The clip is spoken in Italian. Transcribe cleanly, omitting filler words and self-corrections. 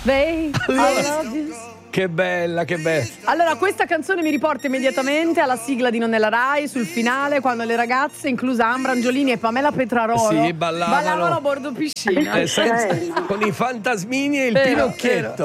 Babe, I love you. Che bella, che bella. Allora, questa canzone mi riporta immediatamente alla sigla di Non è la Rai, sul finale, quando le ragazze, inclusa Ambra Angiolini e Pamela Petrarolo, Sì, ballavano a bordo piscina. con i fantasmini e il Vero, pinocchietto.